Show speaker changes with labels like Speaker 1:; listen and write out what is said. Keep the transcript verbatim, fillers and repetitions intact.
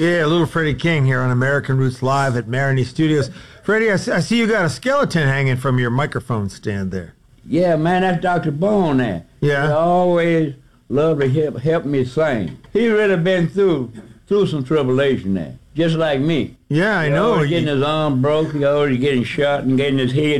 Speaker 1: Yeah, little Freddie King here on American Roots Live at Maroney Studios. Freddie, I see, I see you got a skeleton hanging from your microphone stand there.
Speaker 2: Yeah, man, that's Doctor Bone there.
Speaker 1: Yeah.
Speaker 2: He always loved to help, help me sing. He really been through through some tribulation there, just like me.
Speaker 1: Yeah, I
Speaker 2: He
Speaker 1: know.
Speaker 2: always getting
Speaker 1: You-
Speaker 2: his arm broke, he always getting shot and getting his head